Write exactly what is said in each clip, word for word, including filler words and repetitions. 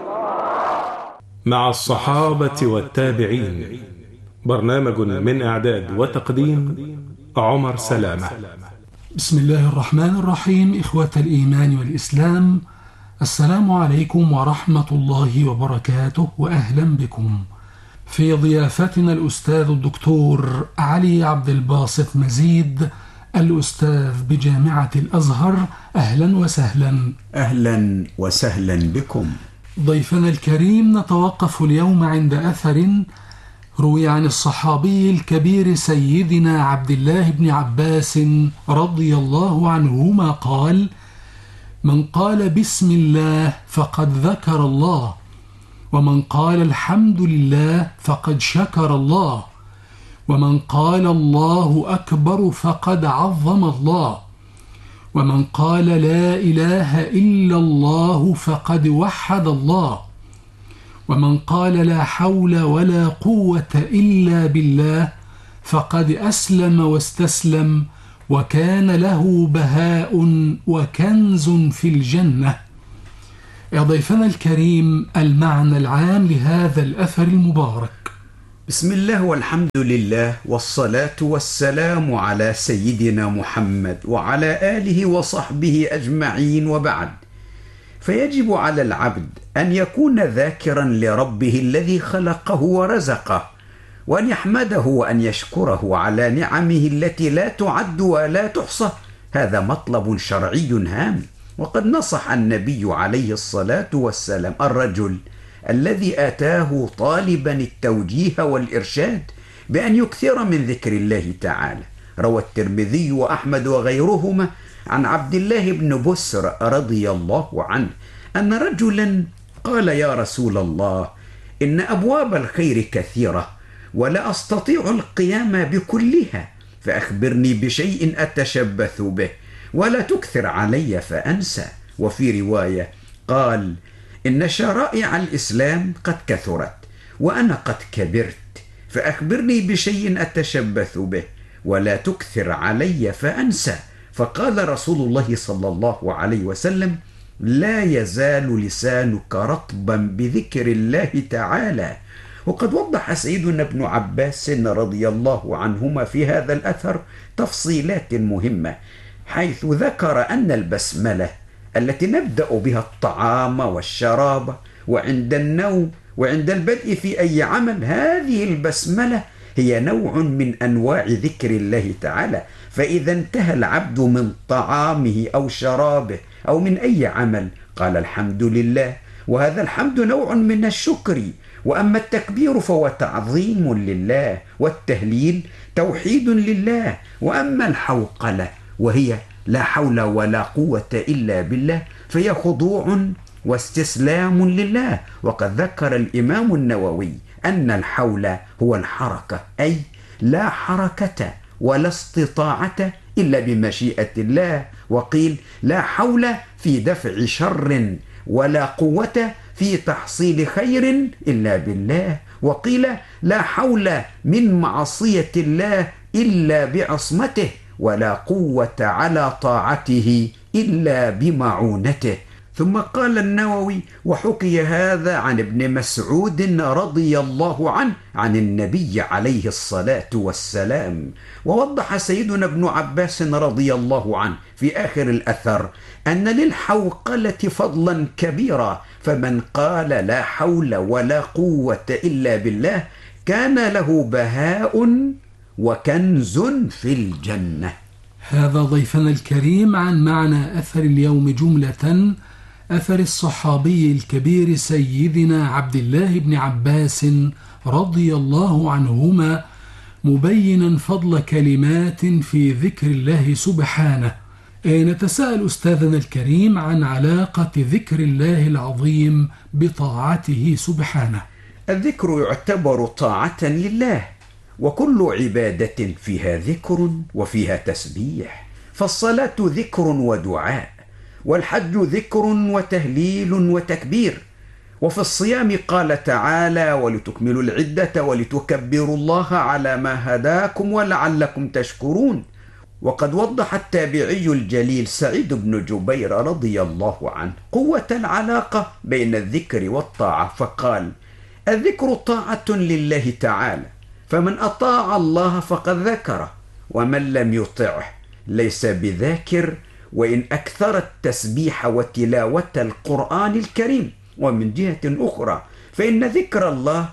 مع الصحابة والتابعين، برنامج من إعداد وتقديم عمر سلامة. بسم الله الرحمن الرحيم. إخوة الإيمان والإسلام، السلام عليكم ورحمة الله وبركاته، وأهلا بكم في ضيافتنا الأستاذ الدكتور علي عبد الباسط مزيد، الأستاذ بجامعة الأزهر. أهلا وسهلا. أهلا وسهلا بكم. ضيفنا الكريم، نتوقف اليوم عند أثر روي عن الصحابي الكبير سيدنا عبد الله بن عباس رضي الله عنهما قال: من قال بسم الله فقد ذكر الله، ومن قال الحمد لله فقد شكر الله، ومن قال الله أكبر فقد عظم الله، ومن قال لا إله إلا الله فقد وحد الله، ومن قال لا حول ولا قوة إلا بالله فقد أسلم واستسلم، وكان له بهاء وكنز في الجنة. يا ضيفنا الكريم، المعنى العام لهذا الأثر المبارك. بسم الله والحمد لله والصلاة والسلام على سيدنا محمد وعلى آله وصحبه أجمعين، وبعد، فيجب على العبد أن يكون ذاكرا لربه الذي خلقه ورزقه، وأن يحمده وأن يشكره على نعمه التي لا تعد ولا تحصى. هذا مطلب شرعي هام، وقد نصح النبي عليه الصلاة والسلام الرجل الذي آتاه طالبا التوجيه والإرشاد بأن يكثر من ذكر الله تعالى. روى الترمذي وأحمد وغيرهما عن عبد الله بن بسر رضي الله عنه أن رجلا قال: يا رسول الله، إن أبواب الخير كثيرة ولا أستطيع القيام بكلها، فأخبرني بشيء أتشبث به ولا تكثر علي فأنسى. وفي رواية قال: إن شرائع الإسلام قد كثرت وأنا قد كبرت، فأخبرني بشيء أتشبث به ولا تكثر علي فأنسى. فقال رسول الله صلى الله عليه وسلم: لا يزال لسانك رطبا بذكر الله تعالى. وقد وضح سيدنا ابن عباس رضي الله عنهما في هذا الأثر تفصيلات مهمة، حيث ذكر أن البسملة التي نبدأ بها الطعام والشراب وعند النوم وعند البدء في أي عمل، هذه البسملة هي نوع من أنواع ذكر الله تعالى. فإذا انتهى العبد من طعامه أو شرابه أو من أي عمل قال الحمد لله، وهذا الحمد نوع من الشكر. وأما التكبير فهو تعظيم لله، والتهليل توحيد لله. وأما الحوقلة وهي لا حول ولا قوة إلا بالله فهي خضوع واستسلام لله. وقد ذكر الإمام النووي أن الحول هو الحركة، أي لا حركة ولا استطاعة إلا بمشيئة الله. وقيل: لا حول في دفع شر ولا قوة في تحصيل خير إلا بالله. وقيل: لا حول من معصية الله إلا بعصمته، ولا قوة على طاعته إلا بمعونته. ثم قال النووي: وحكي هذا عن ابن مسعود رضي الله عنه عن النبي عليه الصلاة والسلام. ووضح سيدنا ابن عباس رضي الله عنه في آخر الأثر أن للحوقلة فضلا كبيرا، فمن قال لا حول ولا قوة إلا بالله كان له بهاء وكنز في الجنة. هذا ضيفنا الكريم عن معنى أثر اليوم جملة، أثر الصحابي الكبير سيدنا عبد الله بن عباس رضي الله عنهما، مبينا فضل كلمات في ذكر الله سبحانه. نتساءل أستاذنا الكريم عن علاقة ذكر الله العظيم بطاعته سبحانه. الذكر يعتبر طاعة لله، وكل عبادة فيها ذكر وفيها تسبيح، فالصلاة ذكر ودعاء، والحج ذكر وتهليل وتكبير. وفي الصيام قال تعالى: ولتكملوا العدة ولتكبروا الله على ما هداكم ولعلكم تشكرون. وقد وضح التابعي الجليل سعيد بن جبير رضي الله عنه قوة العلاقة بين الذكر والطاعة فقال: الذكر طاعة لله تعالى، فمن أطاع الله فقد ذكره، ومن لم يطعه ليس بذاكر وإن أكثر التسبيح وتلاوة القرآن الكريم. ومن جهة أخرى فإن ذكر الله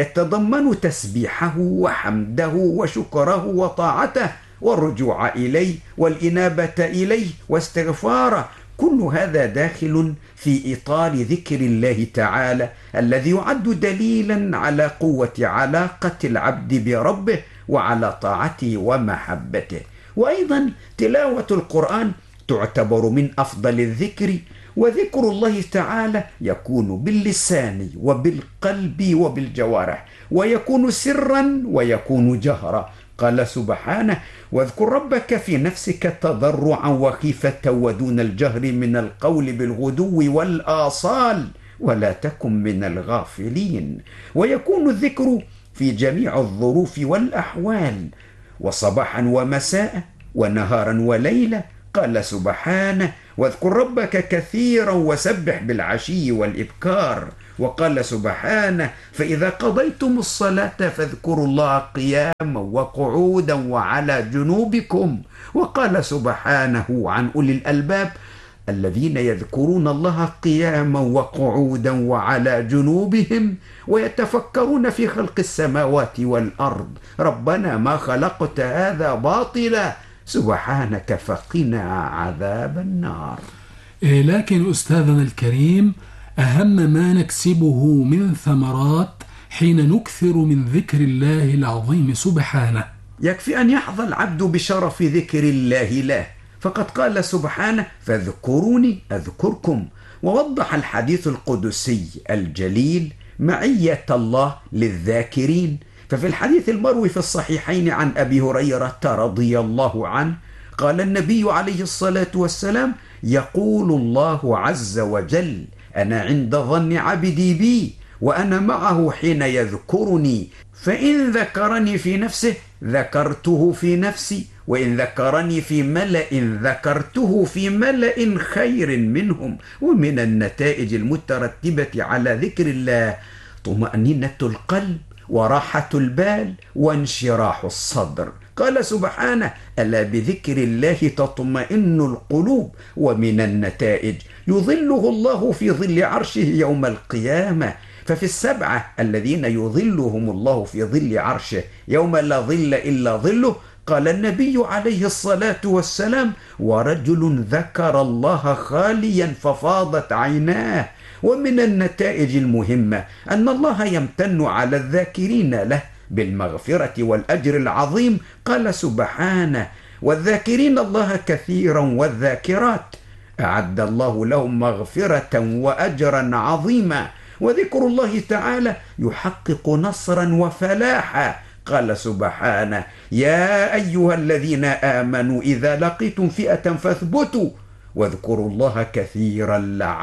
يتضمن تسبيحه وحمده وشكره وطاعته والرجوع إليه والإنابة إليه واستغفاره، كل هذا داخل في إطار ذكر الله تعالى الذي يعد دليلا على قوة علاقة العبد بربه وعلى طاعته ومحبته. وأيضا تلاوة القرآن تعتبر من أفضل الذكر، وذكر الله تعالى يكون باللسان وبالقلب وبالجوارح، ويكون سرا ويكون جهرا. قال سبحانه: واذكر ربك في نفسك تضرعا وخيفة ودون الجهر من القول بالغدو والآصال ولا تكن من الغافلين. ويكون الذكر في جميع الظروف والأحوال، وصباحا ومساء ونهارا وليلة. قال سبحانه: واذكر ربك كثيرا وسبح بالعشي والإبكار. وقال سبحانه: فإذا قضيتم الصلاة فاذكروا الله قياما وقعودا وعلى جنوبكم. وقال سبحانه عن أولي الألباب: الذين يذكرون الله قياما وقعودا وعلى جنوبهم ويتفكرون في خلق السماوات والأرض ربنا ما خلقت هذا باطلا سبحانك فقنا عذاب النار. إيه لكن أستاذنا الكريم، أهم ما نكسبه من ثمرات حين نكثر من ذكر الله العظيم سبحانه. يكفي أن يحظى العبد بشرف ذكر الله له، فقد قال سبحانه: فاذكروني أذكركم. ووضح الحديث القدسي الجليل معية الله للذاكرين، ففي الحديث المروي في الصحيحين عن أبي هريرة رضي الله عنه قال النبي عليه الصلاة والسلام: يقول الله عز وجل: أنا عند ظن عبدي بي وأنا معه حين يذكرني، فإن ذكرني في نفسه ذكرته في نفسي، وإن ذكرني في ملأ ذكرته في ملأ خير منهم. ومن النتائج المترتبة على ذكر الله طمأنينة القلب وراحة البال وانشراح الصدر. قال سبحانه: ألا بذكر الله تطمئن القلوب. ومن النتائج يظله الله في ظل عرشه يوم القيامة، ففي السبعة الذين يظلهم الله في ظل عرشه يوم لا ظل إلا ظله قال النبي عليه الصلاة والسلام: ورجل ذكر الله خاليا ففاضت عيناه. ومن النتائج المهمة أن الله يمتن على الذاكرين له بالمغفرة والأجر العظيم. قال سبحانه: والذاكرين الله كثيرا والذاكرات أعد الله لهم مغفرة وأجرا عظيما. وذكر الله تعالى يحقق نصرا وفلاحا. قال سبحانه: يا أيها الذين آمنوا إذا لقيتم فئة فاثبتوا واذكروا الله كثيرا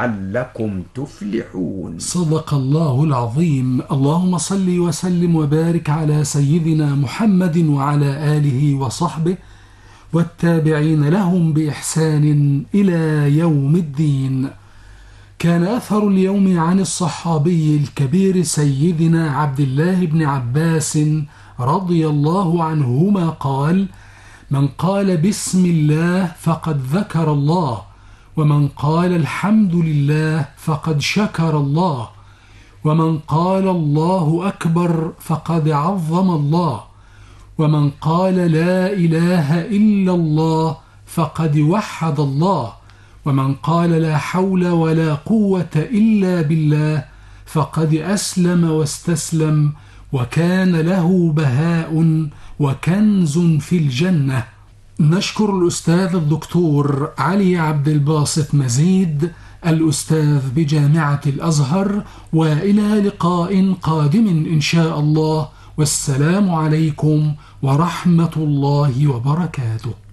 لعلكم تفلحون. صدق الله العظيم. اللهم صل وسلم وبارك على سيدنا محمد وعلى آله وصحبه والتابعين لهم بإحسان إلى يوم الدين. كان أثر اليوم عن الصحابي الكبير سيدنا عبد الله بن عباس رضي الله عنهما قال: من قال بسم الله فقد ذكر الله، ومن قال الحمد لله فقد شكر الله، ومن قال الله أكبر فقد عظم الله، ومن قال لا إله إلا الله فقد وحد الله، ومن قال لا حول ولا قوة إلا بالله فقد أسلم واستسلم وكان له بهاء وكنز في الجنة. نشكر الأستاذ الدكتور علي عبد الباسط مزيد الأستاذ بجامعة الأزهر، وإلى لقاء قادم إن شاء الله، والسلام عليكم ورحمة الله وبركاته.